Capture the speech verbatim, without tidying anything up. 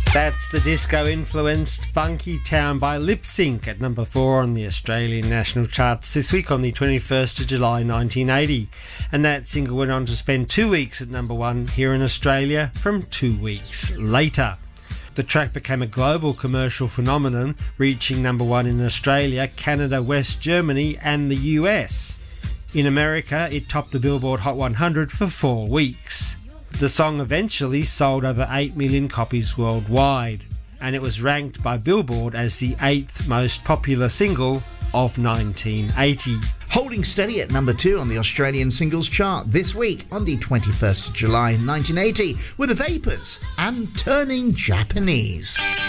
That's the disco-influenced Funky Town by Lip Sync at number four on the Australian national charts this week on the twenty-first of July nineteen eighty. And that single went on to spend two weeks at number one here in Australia from two weeks later. The track became a global commercial phenomenon, reaching number one in Australia, Canada, West Germany and the U S. In America, it topped the Billboard Hot one hundred for four weeks. The song eventually sold over eight million copies worldwide, and it was ranked by Billboard as the eighth most popular single of nineteen eighty. Holding steady at number two on the Australian singles chart this week on the twenty-first of July nineteen eighty with the Vapors and Turning Japanese.